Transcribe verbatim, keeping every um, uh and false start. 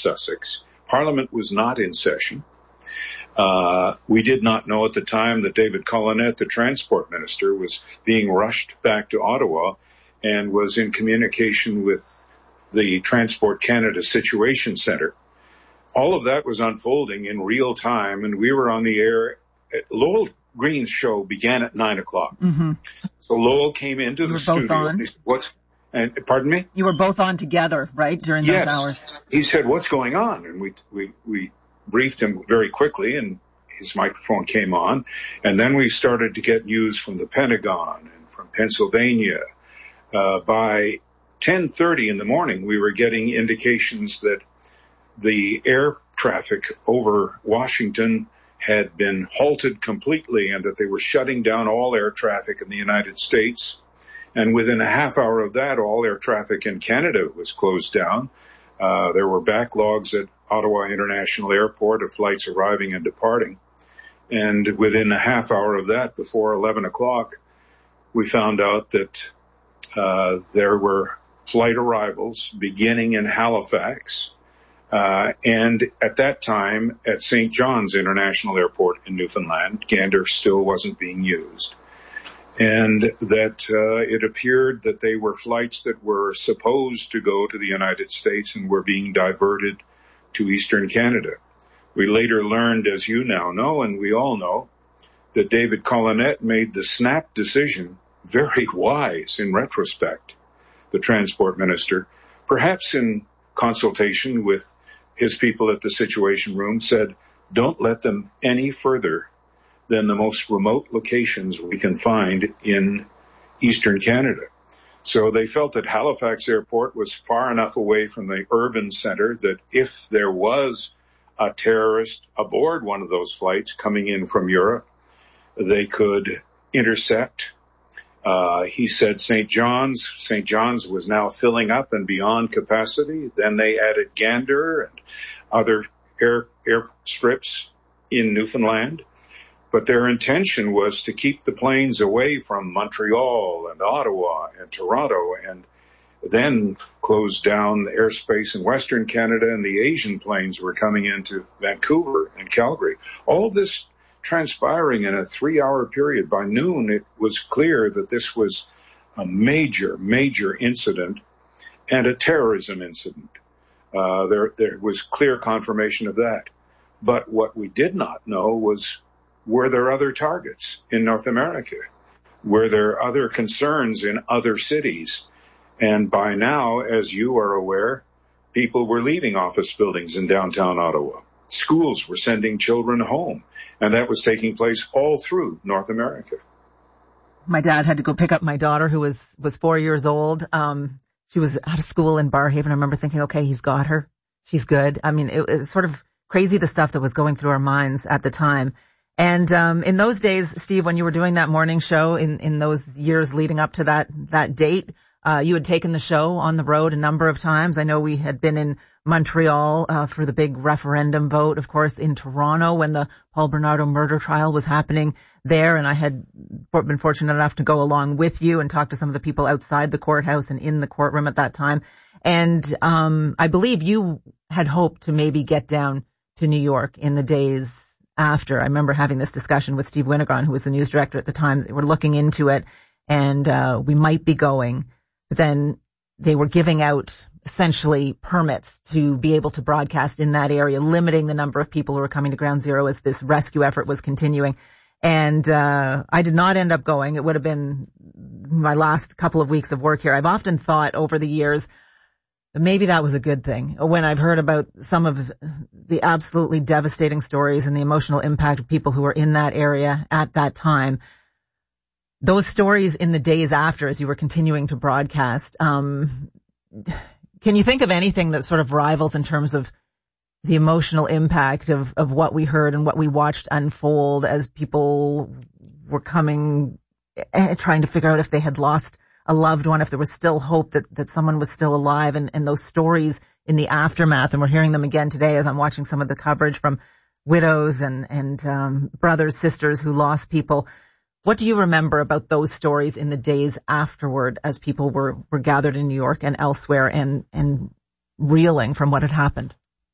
Sussex. Parliament was not in session. Uh, we did not know at the time that David Collenette, the transport minister, was being rushed back to Ottawa and was in communication with the Transport Canada Situation Centre. All of that was unfolding in real time, and we were on the air. Lowell Green's show began at nine o'clock. Mm-hmm. So Lowell came into you the were studio. Both on. He said, "What's?" And pardon me. You were both on together, right, during yes. those hours. He said, "What's going on?" And we we we briefed him very quickly, and his microphone came on, and then we started to get news from the Pentagon and from Pennsylvania. Uh, by ten thirty in the morning, we were getting indications that the air traffic over Washington had been halted completely and that they were shutting down all air traffic in the United States. And within a half hour of that, all air traffic in Canada was closed down. Uh, there were backlogs at Ottawa International Airport of flights arriving and departing. And within a half hour of that, before eleven o'clock, we found out that uh, there were flight arrivals beginning in Halifax, Uh, and at that time, at Saint John's International Airport in Newfoundland, Gander still wasn't being used. And that uh, it appeared that they were flights that were supposed to go to the United States and were being diverted to Eastern Canada. We later learned, as you now know, and we all know, that David Collenette made the snap decision, very wise in retrospect, the transport minister, perhaps in consultation with his people at the Situation Room, said, don't let them any further than the most remote locations we can find in Eastern Canada. So they felt that Halifax Airport was far enough away from the urban center that if there was a terrorist aboard one of those flights coming in from Europe, they could intercept. Uh, he said Saint John's. Saint John's was now filling up and beyond capacity. Then they added Gander and other air, air strips in Newfoundland. But their intention was to keep the planes away from Montreal and Ottawa and Toronto, and then close down the airspace in Western Canada, and the Asian planes were coming into Vancouver and Calgary. All of this transpiring in a three-hour period. By noon, it was clear that this was a major, major incident and a terrorism incident. Uh, there, there was clear confirmation of that. But what we did not know was, were there other targets in North America? Were there other concerns in other cities? And by now, as you are aware, people were leaving office buildings in downtown Ottawa. Schools were sending children home. And that was taking place all through North America. My dad had to go pick up my daughter, who was, was four years old. Um, she was out of school in Barrhaven. I remember thinking, okay, he's got her. She's good. I mean, it was sort of crazy, the stuff that was going through our minds at the time. And um, in those days, Steve, when you were doing that morning show in, in those years leading up to that, that date, uh, you had taken the show on the road a number of times. I know we had been in Montreal uh, for the big referendum vote, of course, in Toronto when the Paul Bernardo murder trial was happening there. And I had been fortunate enough to go along with you and talk to some of the people outside the courthouse and in the courtroom at that time. And um, I believe you had hoped to maybe get down to New York in the days after. I remember having this discussion with Steve Winogron, who was the news director at the time. They were looking into it, and uh, we might be going. But then they were giving out essentially permits to be able to broadcast in that area, limiting the number of people who were coming to Ground Zero as this rescue effort was continuing. And uh I did not end up going. It would have been my last couple of weeks of work here. I've often thought over the years that maybe that was a good thing. When I've heard about some of the absolutely devastating stories and the emotional impact of people who were in that area at that time, those stories in the days after, as you were continuing to broadcast, um can you think of anything that sort of rivals in terms of the emotional impact of, of what we heard and what we watched unfold as people were coming, eh, trying to figure out if they had lost a loved one, if there was still hope that, that someone was still alive, and, and those stories in the aftermath? And we're hearing them again today as I'm watching some of the coverage from widows and, and um, brothers, sisters who lost people. What do you remember about those stories in the days afterward as people were, were gathered in New York and elsewhere and, and reeling from what had happened?